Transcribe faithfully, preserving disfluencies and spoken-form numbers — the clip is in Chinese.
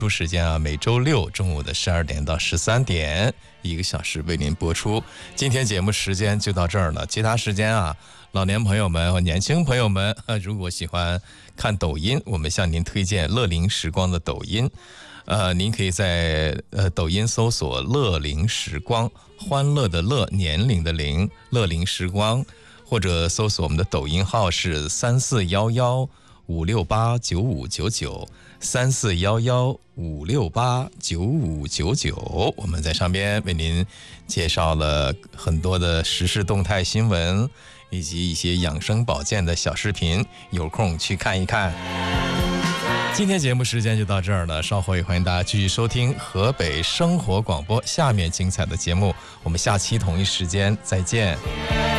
出时间啊，每周六中午的十二点到十三点，一个小时为您播出。今天节目时间就到这儿了，其他时间啊，老年朋友们和年轻朋友们，如果喜欢看抖音，我们向您推荐乐龄时光的抖音。呃，您可以在呃抖音搜索“乐龄时光”，欢乐的乐，年龄的龄，乐龄时光，或者搜索我们的抖音号是三四幺幺五六八九五九九。三四幺幺五六八九五九九，我们在上边为您介绍了很多的时事动态新闻，以及一些养生保健的小视频，有空去看一看。今天节目时间就到这儿了，稍后也欢迎大家继续收听河北生活广播下面精彩的节目，我们下期同一时间再见。